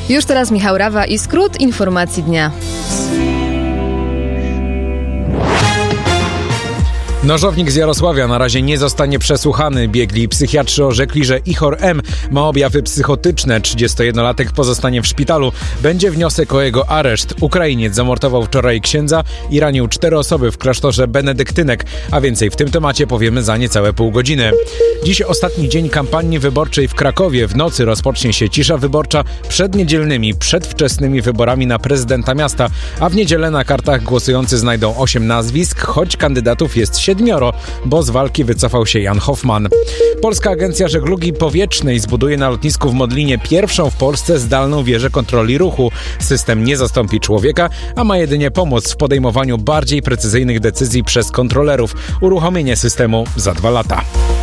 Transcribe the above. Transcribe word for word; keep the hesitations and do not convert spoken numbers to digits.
Już teraz Michał Rawa i skrót informacji dnia. Nożownik z Jarosławia na razie nie zostanie przesłuchany. Biegli psychiatrzy orzekli, że Ihor M. ma objawy psychotyczne. trzydziestojednolatek pozostanie w szpitalu. Będzie wniosek o jego areszt. Ukrainiec zamordował wczoraj księdza i ranił cztery osoby w klasztorze benedyktynek. A więcej w tym temacie powiemy za niecałe pół godziny. Dziś ostatni dzień kampanii wyborczej w Krakowie. W nocy rozpocznie się cisza wyborcza przed niedzielnymi, przedwczesnymi wyborami na prezydenta miasta. A w niedzielę na kartach głosujący znajdą osiem nazwisk, choć kandydatów jest siedmioro, bo z walki wycofał się Jan Hoffman. Polska Agencja Żeglugi Powietrznej zbuduje na lotnisku w Modlinie pierwszą w Polsce zdalną wieżę kontroli ruchu. System nie zastąpi człowieka, a ma jedynie pomóc w podejmowaniu bardziej precyzyjnych decyzji przez kontrolerów. Uruchomienie systemu za dwa lata.